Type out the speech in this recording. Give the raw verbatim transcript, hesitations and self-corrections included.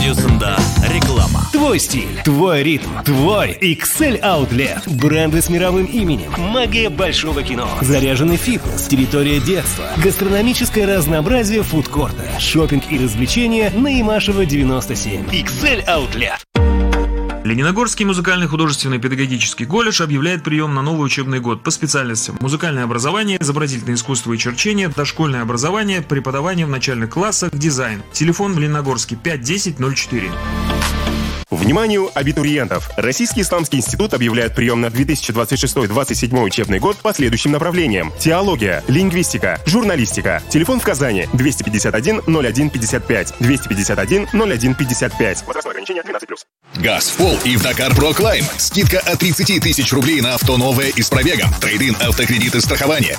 радиосында реклама. Твой стиль, твой ритм, твой икс эль Outlet. Бренды с мировым именем, магия большого кино, заряженный фитнес, территория детства, гастрономическое разнообразие фудкорта, шопинг и развлечения на Имашева девяносто семь. икс эль Outlet. Лениногорский музыкальный художественный педагогический колледж объявляет прием на новый учебный год по специальностям: музыкальное образование, изобразительное искусство и черчение, дошкольное образование, преподавание в начальных классах, дизайн. Телефон в Лениногорске пять десять ноль четыре. Вниманию абитуриентов! Российский исламский институт объявляет прием на две тысячи двадцать шестой — двадцать седьмой учебный год по следующим направлениям: теология, лингвистика, журналистика. Телефон в Казани двести пятьдесят один ноль один пятьдесят пять, двести пятьдесят один ноль один пятьдесят пять. Возрастное ограничение двенадцать плюс. Газ в пол и в Dakar Pro Climb. Скидка от тридцати тысяч рублей на авто новое и с пробегом. Трейд-ин, автокредиты, страхование.